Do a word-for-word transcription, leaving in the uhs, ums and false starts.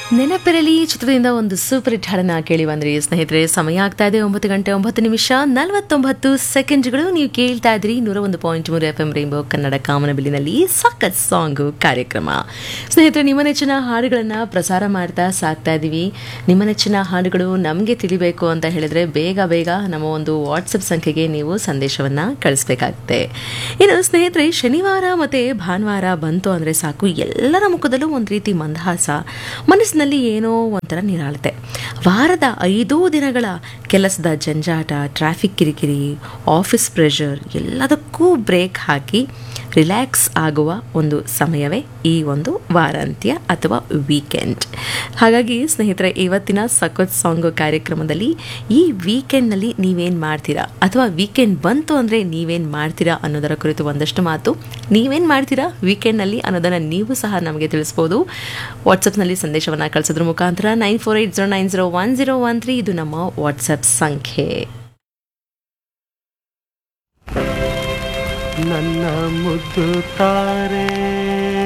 ನೆನಪಿರಲಿ ಚಿತ್ರದಿಂದ ಒಂದು ಸೂಪರ್ ಹಿಟ್ ಹಾಡನ್ನ ಕೇಳಿ ಬಂದ್ರಿ ಸ್ನೇಹಿತರೆ. ಸಮಯ ಆಗ್ತಾ ಇದೆ ಒಂಬತ್ತು ಗಂಟೆ ಒಂಬತ್ತು ನಿಮಿಷ ನಲವತ್ತೊಂಬತ್ತು ಸೆಕೆಂಡ್ಗಳು. ನೀವು ಕೇಳ್ತಾ ಇದ್ರಿ ನೂರ ಒಂದು ಪಾಯಿಂಟ್ ಮೂರು ಎಫ್ ಎಂ ರೈನ್ಬೋ ಕನ್ನಡ ಕಾಮನಬಿಲ್ಲಿನಲ್ಲಿ ಸಖತ್ ಸಾಂಗು ಕಾರ್ಯಕ್ರಮ. ಸ್ನೇಹಿತರೆ, ನಿಮ್ಮ ನೆಚ್ಚಿನ ಹಾಡುಗಳನ್ನು ಪ್ರಸಾರ ಮಾಡ್ತಾ ಸಾಕ್ತಾ ಇದ್ದೀವಿ. ನಿಮ್ಮ ನೆಚ್ಚಿನ ಹಾಡುಗಳು ನಮಗೆ ತಿಳಿಬೇಕು ಅಂತ ಹೇಳಿದ್ರೆ ಬೇಗ ಬೇಗ ನಮ್ಮ ಒಂದು ವಾಟ್ಸಪ್ ಸಂಖ್ಯೆಗೆ ನೀವು ಸಂದೇಶವನ್ನು ಕಳಿಸ್ಬೇಕಾಗುತ್ತೆ. ಇನ್ನು ಸ್ನೇಹಿತರೆ, ಶನಿವಾರ ಮತ್ತು ಭಾನುವಾರ ಬಂತು ಅಂದರೆ ಸಾಕು, ಎಲ್ಲರ ಮುಖದಲ್ಲೂ ಒಂದು ರೀತಿ ಮಂದಹಾಸ, ಮನಸ್ಸಿನಲ್ಲಿ ಏನೋ ಒಂಥರ ನಿರಾಳತೆ. ವಾರದ ಐದೂ ದಿನಗಳ ಕೆಲಸದ ಜಂಜಾಟ, ಟ್ರಾಫಿಕ್ ಕಿರಿಕಿರಿ, ಆಫೀಸ್ ಪ್ರೆಷರ್ ಎಲ್ಲದಕ್ಕೂ ಬ್ರೇಕ್ ಹಾಕಿ ರಿಲ್ಯಾಕ್ಸ್ ಆಗುವ ಒಂದು ಸಮಯವೇ ಈ ಒಂದು ವಾರಾಂತ್ಯ ಅಥವಾ ವೀಕೆಂಡ್. ಹಾಗಾಗಿ ಸ್ನೇಹಿತರೆ, ಇವತ್ತಿನ ಸಖತ್ ಸಾಂಗು ಕಾರ್ಯಕ್ರಮದಲ್ಲಿ ಈ ವೀಕೆಂಡ್ನಲ್ಲಿ ನೀವೇನು ಮಾಡ್ತೀರಾ ಅಥವಾ ವೀಕೆಂಡ್ ಬಂತು ಅಂದರೆ ನೀವೇನು ಮಾಡ್ತೀರಾ ಅನ್ನೋದರ ಕುರಿತು ಒಂದಷ್ಟು ಮಾತು. ನೀವೇನು ಮಾಡ್ತೀರಾ ವೀಕೆಂಡ್ನಲ್ಲಿ ಅನ್ನೋದನ್ನು ನೀವು ಸಹ ನಮಗೆ ತಿಳಿಸ್ಬೋದು. ವಾಟ್ಸಪ್ನಲ್ಲಿ ಸಂದೇಶವನ್ನು ಕಳಿಸೋದ್ರ ಮುಖಾಂತರ nine four eight zero nine zero one zero one three ಇದು ನಮ್ಮ ವಾಟ್ಸಪ್ ಸಂಖ್ಯೆ. ನನ್ನ ಮುದ್ದು ತಾರೆ